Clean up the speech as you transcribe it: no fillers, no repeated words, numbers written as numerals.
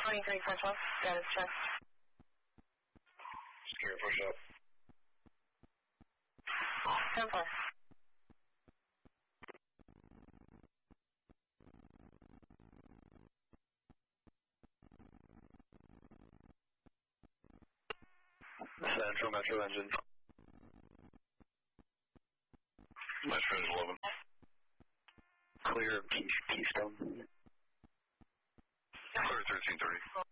23 Central, status check. Secure push up. 10-4. Central Metro engine. Metro engine 11. Clear Keystone. Clear 1330.